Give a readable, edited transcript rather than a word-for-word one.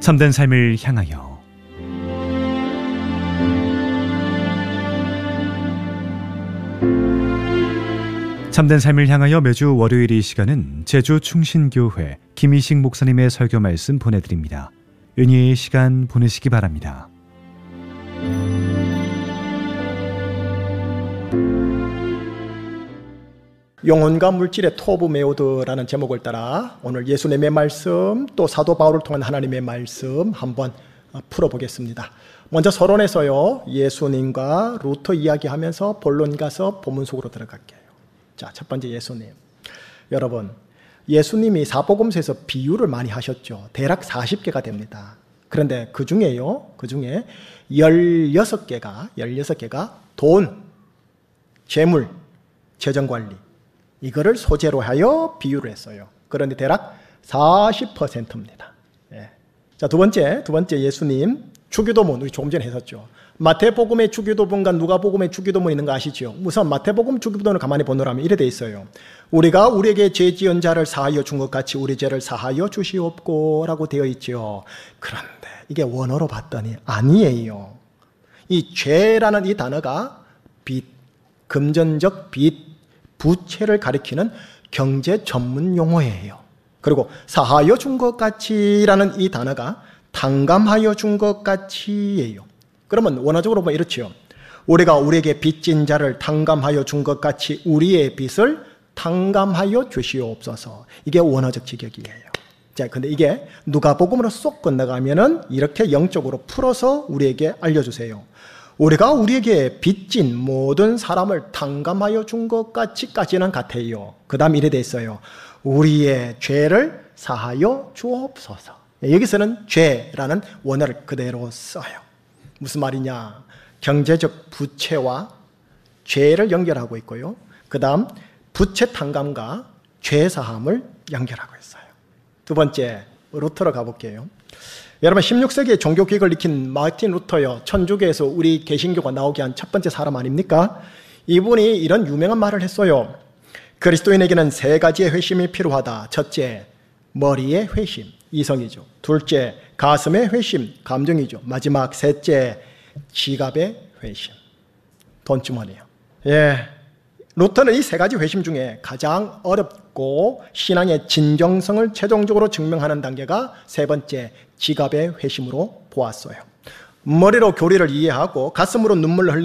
참된 삶을 향하여 참된 삶을 향하여 매주 월요일 이 시간은 제주 충신교회 김희식 목사님의 설교 말씀 보내드립니다. 은혜의 시간 보내시기 바랍니다. 영혼과 물질의 토부 메오드라는 제목을 따라 오늘 예수님의 말씀 또 사도 바울을 통한 하나님의 말씀 한번 풀어보겠습니다. 먼저 서론에서요, 예수님과 루터 이야기하면서 본론 가서 본문 속으로 들어갈게요. 자, 첫 번째 예수님. 여러분, 예수님이 사복음서에서 비유를 많이 하셨죠. 대략 40개가 됩니다. 그런데 그 중에 16개가 돈, 재물, 재정관리 이거를 소재로 하여 비유를 했어요. 그런데 대략 40%입니다. 예. 자, 두 번째 예수님 주기도문 우리 조금 전에 했었죠. 마태복음의 주기도문과 누가복음의 주기도문 있는 거 아시죠? 우선 마태복음 주기도문을 가만히 보느라면 이래 돼 있어요. 우리가 우리에게 죄 지은 자를 사하여 준 것 같이 우리 죄를 사하여 주시옵고라고 되어 있죠. 그런데 이게 원어로 봤더니 아니에요. 이 죄라는 이 단어가 빚, 금전적 빚, 부채를 가리키는 경제 전문 용어예요. 그리고 사하여 준 것 같이라는 이 단어가 탕감하여 준 것 같이예요. 그러면 원어적으로 보면 이렇죠. 우리가 우리에게 빚진 자를 탕감하여 준 것 같이 우리의 빚을 탕감하여 주시옵소서. 이게 원어적 직역이에요. 자, 근데 이게 누가복음으로 쏙 건너가면은 이렇게 영적으로 풀어서 우리에게 알려주세요. 우리가 우리에게 빚진 모든 사람을 탕감하여 준 것 같이까지는 같아요. 그 다음 이래 돼 있어요. 우리의 죄를 사하여 주옵소서. 여기서는 죄라는 원어를 그대로 써요. 무슨 말이냐? 경제적 부채와 죄를 연결하고 있고요. 그 다음 부채 탕감과 죄 사함을 연결하고 있어요. 두 번째, 루터로 가볼게요. 여러분, 16세기에 종교개혁을 일으킨 마틴 루터요, 천주교에서 우리 개신교가 나오게 한 첫 번째 사람 아닙니까? 이분이 이런 유명한 말을 했어요. 그리스도인에게는 세 가지의 회심이 필요하다. 첫째, 머리의 회심, 이성이죠. 둘째, 가슴의 회심, 감정이죠. 마지막 셋째, 지갑의 회심, 돈주머니요. 예, 루터는 이 세 가지 회심 중에 가장 어렵고 신앙의 진정성을 최종적으로 증명하는 단계가 세 번째, 지갑의 회심으로 보았어요. 머리로 교리를 이해하고 가슴으로 눈물을 흘리